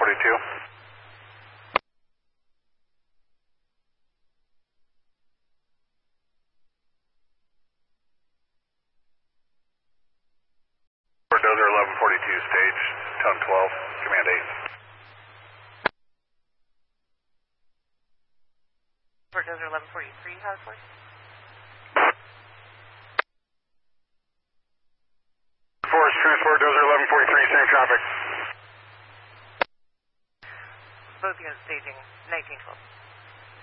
1142. Fort Dozer 1142, stage, tone 12, command 8. Fort Dozer 1143, how's it? Forest Transport Dozer 1143, same traffic. Both units staging 1912.